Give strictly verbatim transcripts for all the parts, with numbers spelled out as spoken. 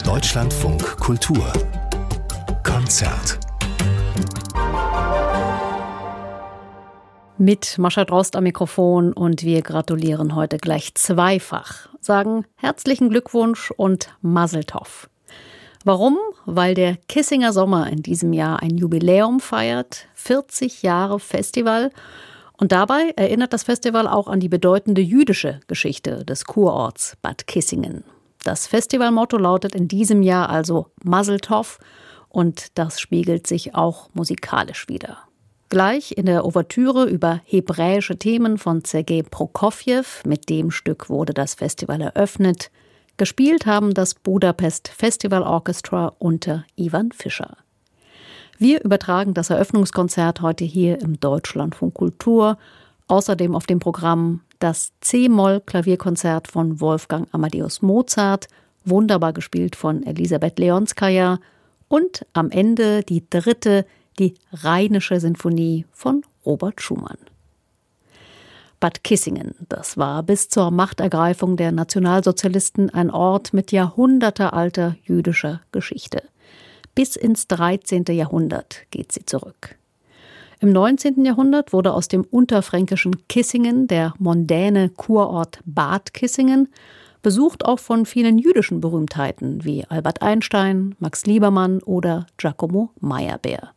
Deutschlandfunk Kultur Konzert. Mit Mascha Drost am Mikrofon und wir gratulieren heute gleich zweifach. Sagen herzlichen Glückwunsch und Mazel Tov. Warum? Weil der Kissinger Sommer in diesem Jahr ein Jubiläum feiert, vierzig Jahre Festival. Und dabei erinnert das Festival auch an die bedeutende jüdische Geschichte des Kurorts Bad Kissingen. Das Festivalmotto lautet in diesem Jahr also Mazel Tov und das spiegelt sich auch musikalisch wider. Gleich in der Ouvertüre über hebräische Themen von Sergei Prokofjew, mit dem Stück wurde das Festival eröffnet. Gespielt haben das Budapest Festival Orchestra unter Ivan Fischer. Wir übertragen das Eröffnungskonzert heute hier im Deutschlandfunk Kultur. Außerdem auf dem Programm das C-Moll-Klavierkonzert von Wolfgang Amadeus Mozart, wunderbar gespielt von Elisabeth Leonskaja. Und am Ende die dritte, die Rheinische Sinfonie von Robert Schumann. Bad Kissingen, das war bis zur Machtergreifung der Nationalsozialisten ein Ort mit jahrhundertealter jüdischer Geschichte. Bis ins dreizehnte Jahrhundert geht sie zurück. Im neunzehnten Jahrhundert wurde aus dem unterfränkischen Kissingen der mondäne Kurort Bad Kissingen, besucht auch von vielen jüdischen Berühmtheiten wie Albert Einstein, Max Liebermann oder Giacomo Meyerbeer.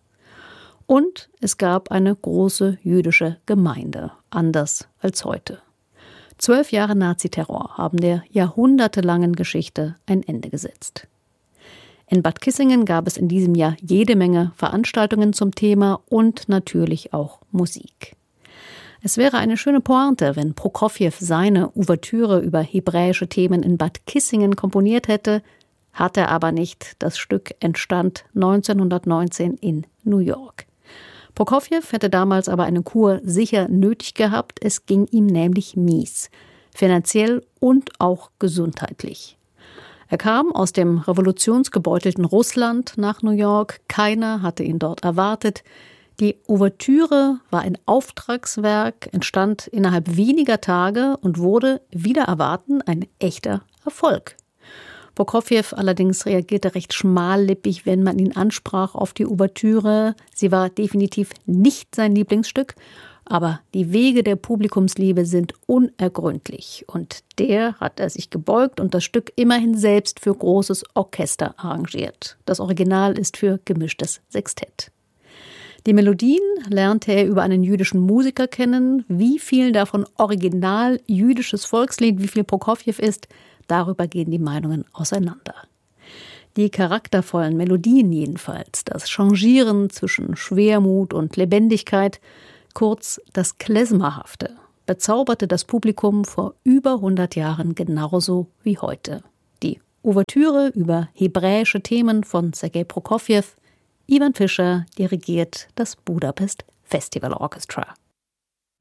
Und es gab eine große jüdische Gemeinde, anders als heute. Zwölf Jahre Naziterror haben der jahrhundertelangen Geschichte ein Ende gesetzt. In Bad Kissingen gab es in diesem Jahr jede Menge Veranstaltungen zum Thema und natürlich auch Musik. Es wäre eine schöne Pointe, wenn Prokofjew seine Ouvertüre über hebräische Themen in Bad Kissingen komponiert hätte, hat er aber nicht. Das Stück entstand neunzehnhundertneunzehn in New York. Prokofjew hätte damals aber eine Kur sicher nötig gehabt, es ging ihm nämlich mies, finanziell und auch gesundheitlich. Er kam aus dem revolutionsgebeutelten Russland nach New York, keiner hatte ihn dort erwartet. Die Ouvertüre war ein Auftragswerk, entstand innerhalb weniger Tage und wurde, wider Erwarten, ein echter Erfolg. Prokofjew allerdings reagierte recht schmallippig, wenn man ihn ansprach auf die Ouvertüre. Sie war definitiv nicht sein Lieblingsstück, aber die Wege der Publikumsliebe sind unergründlich. Und der hat er sich gebeugt und das Stück immerhin selbst für großes Orchester arrangiert. Das Original ist für gemischtes Sextett. Die Melodien lernte er über einen jüdischen Musiker kennen. Wie viel davon original jüdisches Volkslied, wie viel Prokofjew ist, darüber gehen die Meinungen auseinander. Die charaktervollen Melodien jedenfalls, das Changieren zwischen Schwermut und Lebendigkeit, kurz das Klezmerhafte, bezauberte das Publikum vor über hundert Jahren genauso wie heute. Die Ouvertüre über hebräische Themen von Sergei Prokofjew, Ivan Fischer dirigiert das Budapest Festival Orchestra.